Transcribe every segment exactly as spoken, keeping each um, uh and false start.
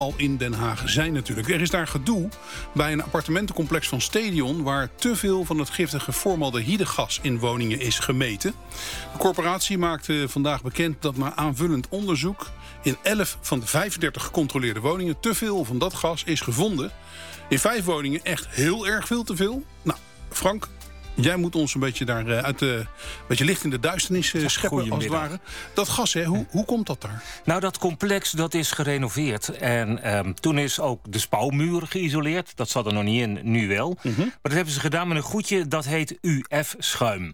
al in Den Haag zijn natuurlijk. Er is daar gedoe bij een appartementencomplex van Stadion waar te veel van het giftige formaldehydegas in woningen is gemeten. De corporatie maakte vandaag bekend dat na aanvullend onderzoek in elf van de vijfendertig gecontroleerde woningen te veel van dat gas is gevonden. In vijf woningen echt heel erg veel te veel. Nou, Frank, jij moet ons een beetje daar uh, uit de, een beetje licht in de duisternis uh, scheppen, als het ware. Dat gas, hè, hoe, hoe komt dat daar? Nou, dat complex dat is gerenoveerd. En um, toen is ook de spouwmuur geïsoleerd. Dat zat er nog niet in, nu wel. Mm-hmm. Maar dat hebben ze gedaan met een goedje, dat heet U F-schuim.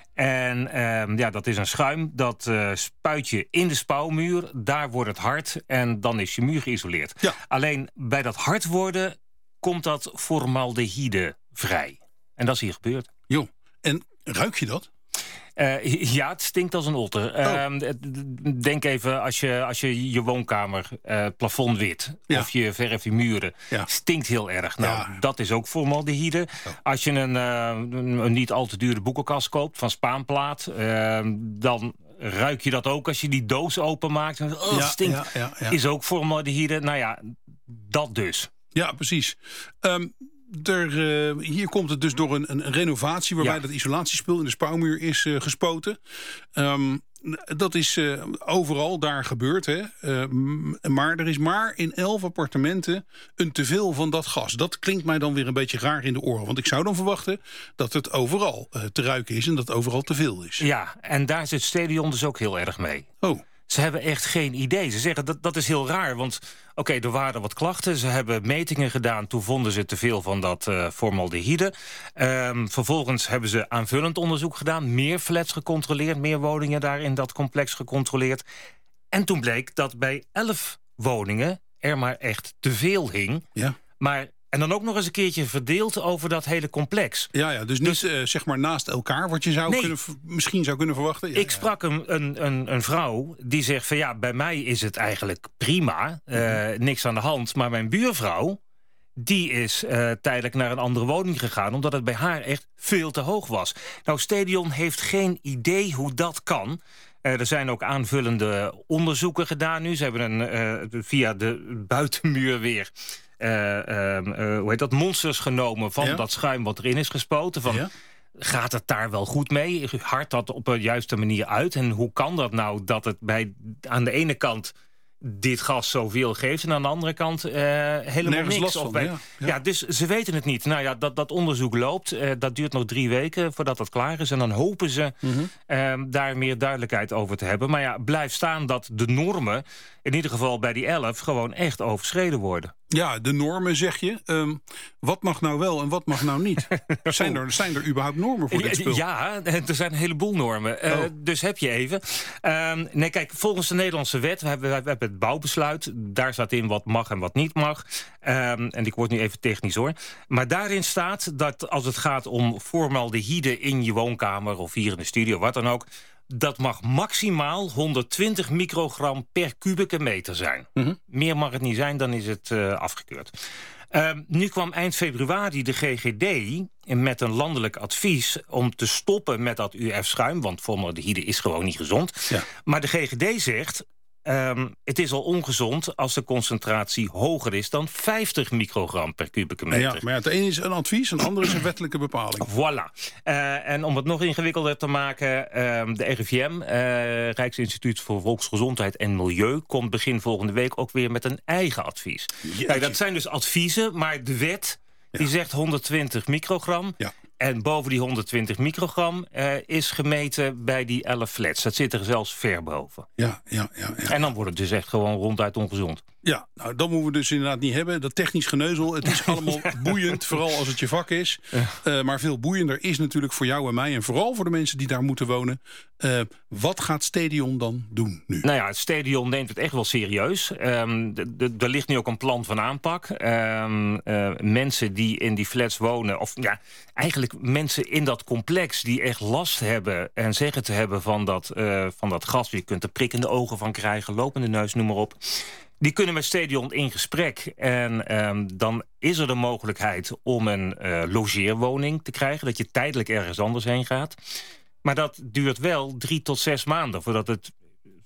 En um, ja, dat is een schuim, dat uh, spuit je in de spouwmuur. Daar wordt het hard en dan is je muur geïsoleerd. Ja. Alleen bij dat hard worden komt dat formaldehyde vrij. En dat is hier gebeurd. Jo, en ruik je dat? Uh, ja, het stinkt als een otter. Oh. Uh, denk even, als je als je, je woonkamer, uh, het plafond wit, ja. of je verf je muren, ja. stinkt heel erg. Nou, ja. dat is ook formaldehyde. Oh. Als je een, uh, een niet al te dure boekenkast koopt van Spaanplaat, uh, dan ruik je dat ook als je die doos openmaakt. Oh, ja, het stinkt. Ja, ja, ja. Is ook formaldehyde. Nou ja, dat dus. Ja, precies. Um, Er, uh, hier komt het dus door een, een renovatie waarbij ja. dat isolatiespul in de spouwmuur is uh, gespoten. Um, dat is uh, overal daar gebeurd. Hè? Uh, maar er is maar in elf appartementen een teveel van dat gas. Dat klinkt mij dan weer een beetje raar in de oren. Want ik zou dan verwachten dat het overal uh, te ruiken is en dat het overal te veel is. Ja, en daar zit Stadion dus ook heel erg mee. Oh. Ze hebben echt geen idee. Ze zeggen dat dat is heel raar, want oké, okay, er waren wat klachten. Ze hebben metingen gedaan, toen vonden ze te veel van dat uh, formaldehyde. Um, vervolgens hebben ze aanvullend onderzoek gedaan. Meer flats gecontroleerd, meer woningen daar in dat complex gecontroleerd. En toen bleek dat bij elf woningen er maar echt te veel hing. Ja. Maar en dan ook nog eens een keertje verdeeld over dat hele complex. Ja, ja dus niet dus, uh, zeg maar naast elkaar, wat je zou nee, kunnen, misschien zou kunnen verwachten. Ja, ik sprak een, een, een, een vrouw die zegt van ja, bij mij is het eigenlijk prima. Uh, mm-hmm. Niks aan de hand. Maar mijn buurvrouw, die is uh, tijdelijk naar een andere woning gegaan, omdat het bij haar echt veel te hoog was. Nou, Stadion heeft geen idee hoe dat kan. Uh, er zijn ook aanvullende onderzoeken gedaan nu. Ze hebben een, uh, via de buitenmuur weer Uh, uh, uh, hoe heet dat, monsters genomen van ja. dat schuim wat erin is gespoten. Van, ja. Gaat het daar wel goed mee? Hardt dat op de juiste manier uit? En hoe kan dat nou dat het bij aan de ene kant dit gas zoveel geeft en aan de andere kant uh, helemaal nergens niks? Last of van, bij, ja, ja. ja, dus ze weten het niet. Nou ja, dat, dat onderzoek loopt. Uh, dat duurt nog drie weken voordat dat klaar is. En dan hopen ze mm-hmm. uh, daar meer duidelijkheid over te hebben. Maar ja, blijft staan dat de normen, in ieder geval bij die elf, gewoon echt overschreden worden. Ja, de normen zeg je. Um, wat mag nou wel en wat mag nou niet? zijn, er, zijn er überhaupt normen voor dit spul? Ja, er zijn een heleboel normen. Uh, oh. Dus heb je even. Um, nee, kijk, volgens de Nederlandse wet, we hebben, we hebben het bouwbesluit. Daar staat in wat mag en wat niet mag. Um, en ik word nu even technisch hoor. Maar daarin staat dat als het gaat om formaldehyde in je woonkamer of hier in de studio, wat dan ook, dat mag maximaal honderdtwintig microgram per kubieke meter zijn. Mm-hmm. Meer mag het niet zijn, dan is het uh, afgekeurd. Uh, nu kwam eind februari de G G D met een landelijk advies om te stoppen met dat U F-schuim, want formaldehyde is gewoon niet gezond. Ja. Maar de G G D zegt, Um, het is al ongezond als de concentratie hoger is dan vijftig microgram per kubieke meter. Ja, maar ja, het ene is een advies, een ander is een wettelijke bepaling. Voilà. Uh, en om het nog ingewikkelder te maken, uh, de R I V M, uh, Rijksinstituut voor Volksgezondheid en Milieu, komt begin volgende week ook weer met een eigen advies. Kijk, dat zijn dus adviezen, maar de wet ja. die zegt honderdtwintig microgram. Ja. En boven die honderdtwintig microgram uh, is gemeten bij die elf flats. Dat zit er zelfs ver boven. Ja, ja, ja, ja. En dan wordt het dus echt gewoon ronduit ongezond. Ja, nou, dat moeten we dus inderdaad niet hebben. Dat technisch geneuzel, het is allemaal ja. boeiend. Vooral als het je vak is. Ja. Uh, maar veel boeiender is natuurlijk voor jou en mij, en vooral voor de mensen die daar moeten wonen. Uh, wat gaat Stadion dan doen nu? Nou ja, het Stadion neemt het echt wel serieus. Um, er ligt nu ook een plan van aanpak. Um, uh, mensen die in die flats wonen, of ja, eigenlijk mensen in dat complex die echt last hebben en zeggen te hebben van dat, uh, van dat gas. Je kunt er prik in de ogen van krijgen, lopende neus, noem maar op. Die kunnen met Stadion in gesprek. En um, dan is er de mogelijkheid om een uh, logeerwoning te krijgen, dat je tijdelijk ergens anders heen gaat. Maar dat duurt wel drie tot zes maanden voordat het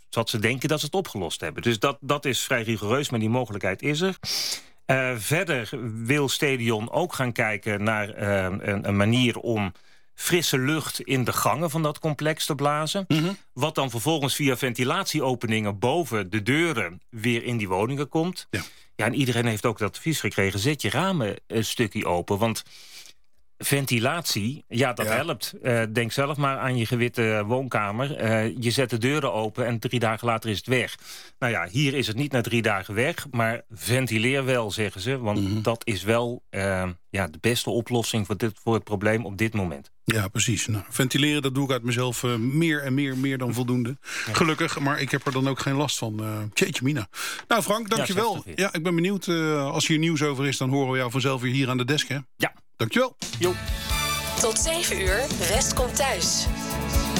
zodat ze denken dat ze het opgelost hebben. Dus dat, dat is vrij rigoureus, maar die mogelijkheid is er. Uh, verder wil Stadion ook gaan kijken naar uh, een, een manier om frisse lucht in de gangen van dat complex te blazen. Mm-hmm. Wat dan vervolgens via ventilatieopeningen boven de deuren weer in die woningen komt. Ja. Ja, en iedereen heeft ook dat advies gekregen. Zet je ramen een stukje open, want ventilatie, ja, dat ja. helpt. Uh, denk zelf maar aan je gewitte woonkamer. Uh, je zet de deuren open en drie dagen later is het weg. Nou ja, hier is het niet na drie dagen weg, maar ventileer wel, zeggen ze. Want mm-hmm. dat is wel uh, ja, de beste oplossing voor, dit, voor het probleem op dit moment. Ja, precies. Nou, ventileren, dat doe ik uit mezelf uh, meer en meer, meer dan voldoende. Ja. Gelukkig, maar ik heb er dan ook geen last van. Uh, Tjeetje mina. Nou Frank, dankjewel. Ja, ja, ik ben benieuwd. Uh, als hier nieuws over is, dan horen we jou vanzelf weer hier aan de desk, hè? Ja. Dankjewel. Jo. Tot zeven uur, West komt thuis.